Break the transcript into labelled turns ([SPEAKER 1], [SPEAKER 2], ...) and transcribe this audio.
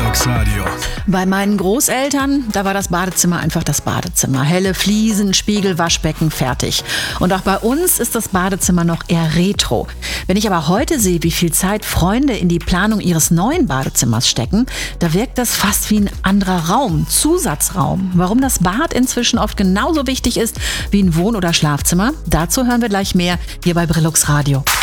[SPEAKER 1] Brillux Radio.
[SPEAKER 2] Bei meinen Großeltern, da war das Badezimmer einfach das Badezimmer. Helle Fliesen, Spiegel, Waschbecken, fertig. Und auch bei uns ist das Badezimmer noch eher retro. Wenn ich aber heute sehe, wie viel Zeit Freunde in die Planung ihres neuen Badezimmers stecken, da wirkt das fast wie ein anderer Raum, Zusatzraum. Warum das Bad inzwischen oft genauso wichtig ist wie ein Wohn- oder Schlafzimmer, dazu hören wir gleich mehr hier bei Brillux Radio.